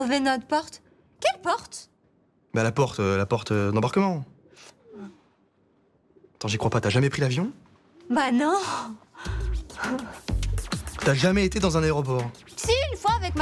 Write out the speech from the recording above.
Ouvrir notre porte. Quelle porte? Bah la porte d'embarquement. Attends, j'y crois pas, t'as jamais pris l'avion? Bah non. T'as jamais été dans un aéroport? Si, une fois avec